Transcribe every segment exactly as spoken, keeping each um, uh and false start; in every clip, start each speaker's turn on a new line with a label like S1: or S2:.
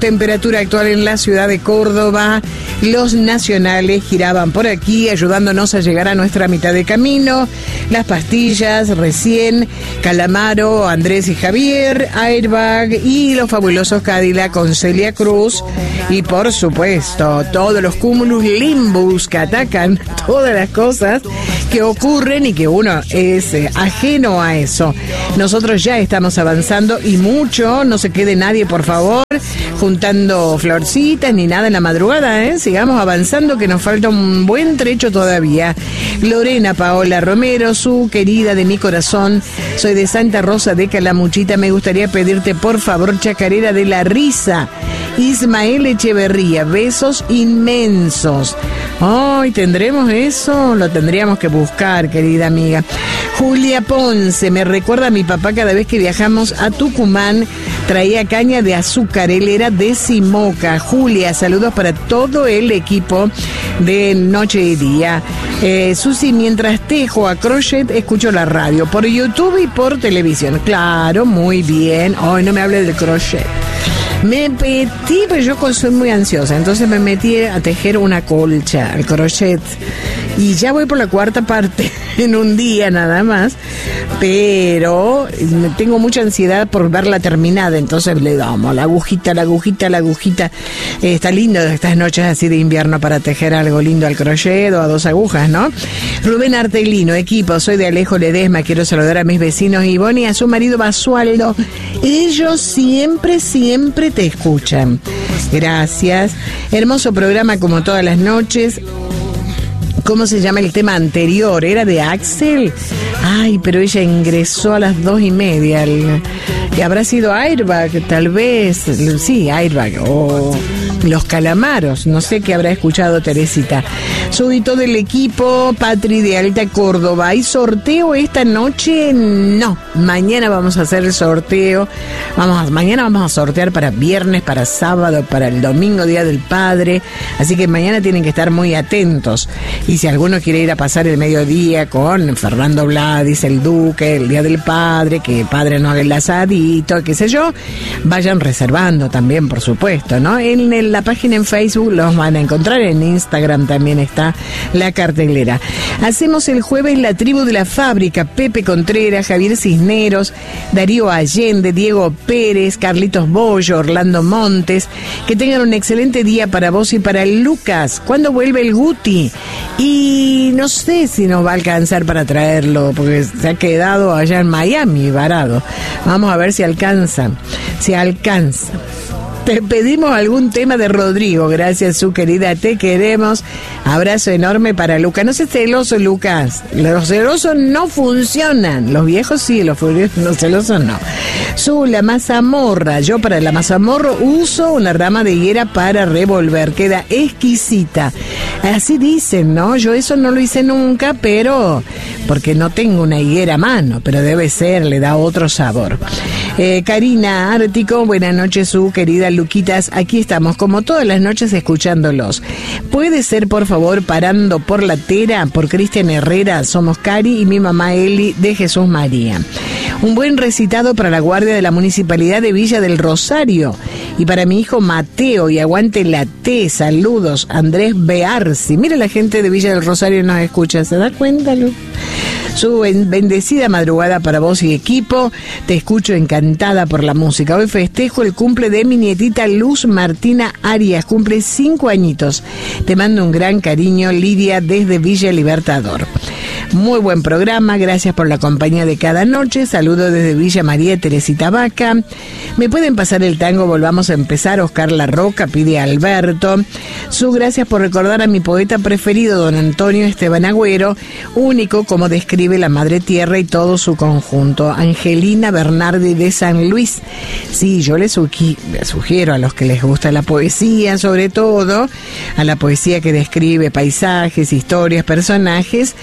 S1: Temperatura actual en la ciudad de Córdoba. Los nacionales giraban por aquí, ayudándonos a llegar a nuestra mitad de camino. Las pastillas, recién, Calamaro, Andrés y Javier, Airbag y los fabulosos Cadillac con Celia Cruz. Y por supuesto, todos los cúmulos limbus que atacan todas las cosas que ocurren y que uno es eh, ajeno a eso. Nosotros ya estamos avanzando y mucho, no se quede nadie, por favor, juntando florcitas ni nada en la madrugada, ¿eh? Sigamos avanzando, que nos falta un buen trecho todavía. Lorena Paola Romero, su querida de mi corazón, soy de Santa Rosa de Calamuchita, me gustaría pedirte por favor Chacarera de la Risa. Ismael Echeverría, besos inmensos. Hoy tendremos eso, lo tendríamos que buscar, querida amiga. Julia Ponce, me recuerda a mi papá cada vez que viajamos a Tucumán, traía caña de azúcar, él era de Simoca. Julia, saludos para todo el equipo de Noche y Día. Eh, Susi, mientras tejo a crochet, escucho la radio, por YouTube y por televisión. Claro, muy bien. Hoy no me hable del crochet. Me metí, pues yo soy muy ansiosa, entonces me metí a tejer una colcha, al crochet, y ya voy por la cuarta parte en un día nada más, pero tengo mucha ansiedad por verla terminada, entonces le damos la agujita, la agujita, la agujita. Eh, está lindo estas noches así de invierno para tejer algo lindo al crochet o a dos agujas, ¿no? Rubén Artelino, equipo, soy de Alejo Ledesma, quiero saludar a mis vecinos Ivonne y a su marido Basualdo. Ellos siempre, siempre te escuchan. Gracias. Hermoso programa como todas las noches. ¿Cómo se llama el tema anterior? ¿Era de Axel? Ay, pero ella ingresó a las dos y media. El, que habrá sido Airbag, tal vez. Sí, Airbag. O Los Calamaros. No sé qué habrá escuchado Teresita. Soy todo el equipo, Patri de Alta Córdoba. ¿Hay sorteo esta noche? No. Mañana vamos a hacer el sorteo. Vamos a, mañana vamos a sortear para viernes, para sábado, para el domingo, Día del Padre. Así que mañana tienen que estar muy atentos. Y si alguno quiere ir a pasar el mediodía con Fernando Bladis, el Duque, el Día del Padre, que el padre no haga el asadito, qué sé yo, vayan reservando también, por supuesto, ¿no? En, en la página en Facebook los van a encontrar, en Instagram también está la cartelera. Hacemos el jueves La Tribu de la Fábrica, Pepe Contreras, Javier Cisneros, Darío Allende, Diego Pérez, Carlitos Bollo, Orlando Montes. Que tengan un excelente día para vos y para Lucas. ¿Cuándo vuelve el Guti? Y no sé si nos va a alcanzar para traerlo, porque se ha quedado allá en Miami varado. Vamos a ver si alcanza, si alcanza. Te pedimos algún tema de Rodrigo, gracias su querida, te queremos. Abrazo enorme para Lucas. No seas celoso, Lucas. Los celosos no funcionan. Los viejos sí, los, los celosos no. Su, la mazamorra. Yo para la mazamorra uso una rama de higuera para revolver. Queda exquisita. Así dicen, ¿no? Yo eso no lo hice nunca, pero porque no tengo una higuera a mano, pero debe ser, le da otro sabor. Eh, Karina Ártico, buenas noches, su querida Luquitas. Aquí estamos, como todas las noches, escuchándolos. ¿Puede ser, por favor, Parando por la Tera, por Cristian Herrera? Somos Cari y mi mamá Eli de Jesús María. Un buen recitado para la guardia de la Municipalidad de Villa del Rosario y para mi hijo Mateo, y aguante la T. Saludos, Andrés Bearsi. Mira, la gente de Villa del Rosario nos escucha, ¿se da cuenta, Lu? Su bendecida madrugada para vos y equipo. Te escucho encantada por la música. Hoy festejo el cumple de mi nietita Luz Martina Arias. Cumple cinco añitos. Te mando un gran cariño, Lidia, desde Villa Libertador. Muy buen programa, gracias por la compañía de cada noche. Saludo desde Villa María Teresita Vaca. ¿Me pueden pasar el tango? Volvamos a empezar. Oscar La Roca, pide a Alberto. Su, gracias por recordar a mi poeta preferido, don Antonio Esteban Agüero, único como describe la Madre Tierra y todo su conjunto. Angelina Bernardi de San Luis. Sí, yo les sugi- sugiero a los que les gusta la poesía, sobre todo a la poesía que describe paisajes, historias, personajes, que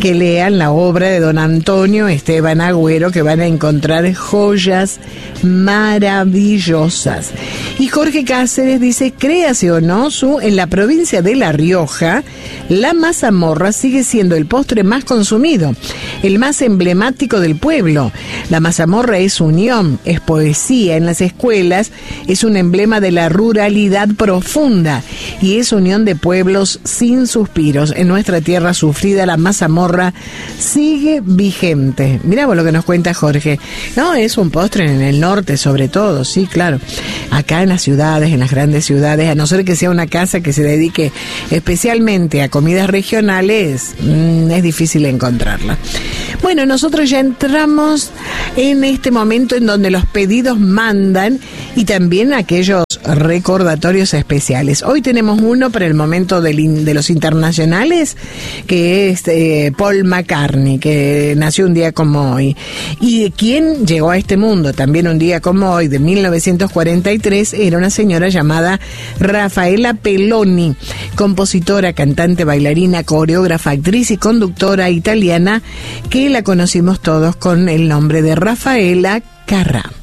S1: que lean la obra de don Antonio Esteban Agüero, que van a encontrar joyas maravillosas. Y Jorge Cáceres dice, créase o no, su, en la provincia de La Rioja, la mazamorra sigue siendo el postre más consumido, el más emblemático del pueblo. La mazamorra es unión, es poesía en las escuelas, es un emblema de la ruralidad profunda y es unión de pueblos sin suspiros. En nuestra tierra sufrida, la mazamorra sigue vigente. Mirá vos lo que nos cuenta Jorge. No, es un postre en el norte sobre todo, sí, claro. Acá en las ciudades, en las grandes ciudades, a no ser que sea una casa que se dedique especialmente a comidas regionales, mmm, es difícil encontrarla. Bueno, nosotros ya entramos en este momento en donde los pedidos mandan y también aquellos recordatorios especiales. Hoy tenemos uno para el momento del, de los internacionales, que es eh, Paul McCartney, que nació un día como hoy. Y quien llegó a este mundo también un día como hoy, de mil novecientos cuarenta y tres, era una señora llamada Rafaela Peloni, compositora, cantante, bailarina, coreógrafa, actriz y conductora italiana, que la conocimos todos con el nombre de Rafaela Carrà.